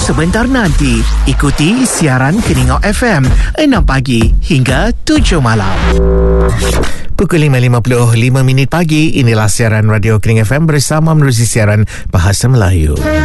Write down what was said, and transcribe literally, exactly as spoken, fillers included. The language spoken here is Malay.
sebentar nanti. Ikuti siaran Keningau F M enam pagi hingga tujuh malam. Pukul lima lima puluh lima minit pagi, inilah siaran Radio Kening F M bersama menerusi siaran Bahasa Melayu.